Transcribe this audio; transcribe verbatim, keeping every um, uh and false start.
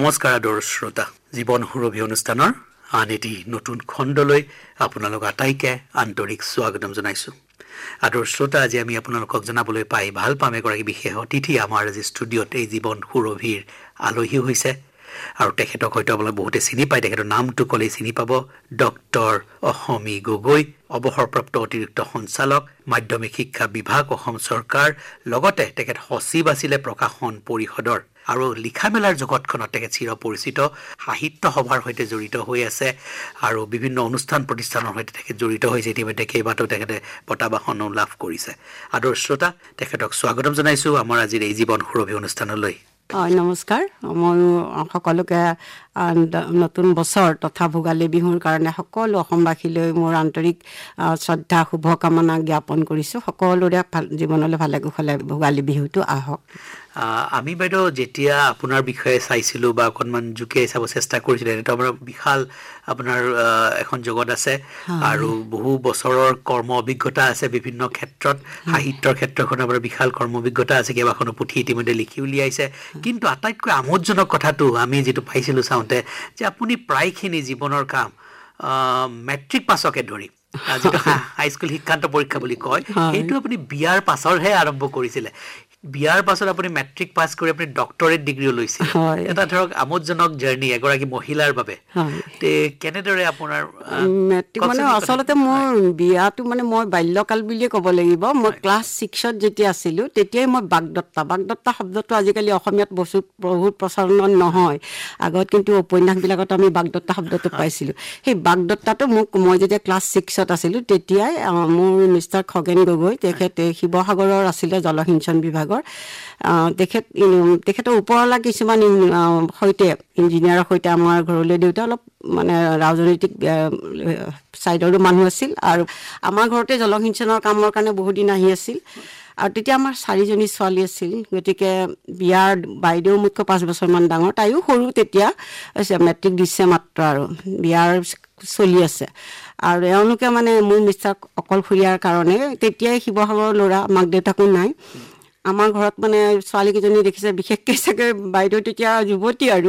নমস্কাৰ আদৰ শ্ৰোতা জীৱন সুৰভি অনুষ্ঠানৰ আন এটি নতুন খণ্ডলৈ আপোনালোক আটাইকে আন্তৰিক স্বাগতম জনাইছোঁ। আদৰ শ্ৰোতা, আজি আমি আপোনালোকক জনাবলৈ পাই ভাল পাম এগৰাকী বিশেষ অতিথি আমাৰ আজি ষ্টুডিঅ'ত এই জীৱন সুৰভিৰ আলহী হৈছে আৰু তেখেতক হয়তো আপোনালোকে বহুতে চিনি পায়। তেখেতৰ নামটো ক'লেই চিনি পাব, ডক্টৰ অসমী গগৈ, অৱসৰপ্ৰাপ্ত অতিৰিক্ত সঞ্চালক মাধ্যমিক শিক্ষা বিভাগ, অসম চৰকাৰ। লগতে তেখেত সচিব আছিলে প্ৰকাশন পৰিষদৰ আৰু লিখা মেলাৰ জগতখনত তেখেত চিৰ পৰিচিত। সাহিত্য সভাৰ সৈতে জড়িত হৈ আছে আৰু বিভিন্ন অনুষ্ঠান প্ৰতিষ্ঠানৰ সৈতে তেখেত জড়িত হৈছে। ইতিমধ্যে কেইবাটাও তেখেতে বঁটা বাহনো লাভ কৰিছে। আদৰ শ্ৰোতা, তেখেতক স্বাগতম জনাইছোঁ আমাৰ আজিৰ এই জীৱন সুৰভি অনুষ্ঠানলৈ। নমস্কাৰ। ময়ো সকলোকে নতুন বছৰ তথা ভোগালী বিহুৰ কাৰণে সকলো অসমবাসীলৈ মোৰ আন্তৰিক শ্ৰদ্ধা শুভকামনা জ্ঞাপন কৰিছোঁ। সকলোৰে ভাল জীৱনলৈ ভালে কুশলে ভোগালী বিহুটো আহক। আমি বাইদেউ যেতিয়া আপোনাৰ বিষয়ে চাইছিলোঁ বা অকণমান জুকিয়াই চাব চেষ্টা কৰিছিলোঁ, এনেতো আমাৰ বিশাল আপোনাৰ এখন জগত আছে আৰু বহু বছৰৰ কৰ্ম অভিজ্ঞতা আছে বিভিন্ন ক্ষেত্ৰত। সাহিত্যৰ ক্ষেত্ৰখন আপোনাৰ বিশাল কৰ্ম অভিজ্ঞতা আছে, কেইবাখনো পুথি ইতিমধ্যে লিখি উলিয়াইছে। কিন্তু আটাইতকৈ আমোদজনক কথাটো আমি যিটো পাইছিলোঁ চাওঁতে, যে আপুনি প্ৰায়খিনি জীৱনৰ কাম মেট্ৰিক পাছকে ধৰি যিটো হাইস্কুল শিক্ষান্ত পৰীক্ষা বুলি কয়, সেইটো আপুনি বিয়াৰ পাছৰহে আৰম্ভ কৰিছিলে। বিয়াৰ পাছত আপুনি মেট্ৰিক পাছ কৰি আপুনি ডক্টৰেট ডিগ্ৰীও লৈছিল। এটা ধৰক আমোদজনক জাৰ্ণি এগৰাকী মহিলাৰ বাবে। কেনেদৰে আপোনাৰ মেট্ৰিক মানে আচলতে মোৰ বিয়াটো মানে মই বাল্যকাল বুলিয়ে ক'ব লাগিব। মই ক্লাছ ছিক্সত যেতিয়া আছিলোঁ তেতিয়াই মই বাগদত্তা বাগদত্তা শব্দটো আজিকালি অসমীয়াত বস্তু বহুত প্ৰচলন নহয়। আগত কিন্তু উপন্যাসবিলাকত আমি বাগদত্তা শব্দটো পাইছিলোঁ। সেই বাগদত্তাটো মোক মই যেতিয়া ক্লাছ ছিক্সত আছিলোঁ তেতিয়াই মোৰ মিষ্টাৰ খগেন গগৈ, তেখেতে শিৱসাগৰৰ আছিলে জলসিঞ্চন বিভাগৰ। তেখেত তেখেতৰ ওপৰলা কিছুমান সৈতে ইঞ্জিনিয়াৰৰ সৈতে আমাৰ ঘৰলৈ দেউতা অলপ মানে ৰাজনৈতিক ছাইডৰো মানুহ আছিল আৰু আমাৰ ঘৰতে জলসিঞ্চনৰ কামৰ কাৰণে বহুদিন আহি আছিল। আৰু তেতিয়া আমাৰ চাৰিজনী ছোৱালী আছিল। গতিকে বিয়াৰ বাইদেউ মোতকৈ পাঁচ বছৰমান ডাঙৰ, তাইও সৰু তেতিয়া, মেট্ৰিক দিছে মাত্ৰ আৰু বিয়াৰ চলি আছে। আৰু এওঁলোকে মানে মোৰ মিষ্টাৰ অকলশৰীয়াৰ কাৰণে তেতিয়াই শিৱসাগৰৰ ল'ৰা, মাক দেউতাকো নাই। আমাৰ ঘৰত মানে ছোৱালীকেইজনী দেখিছে, বিশেষকৈ চাগে বাইদেউ তেতিয়া যুৱতী আৰু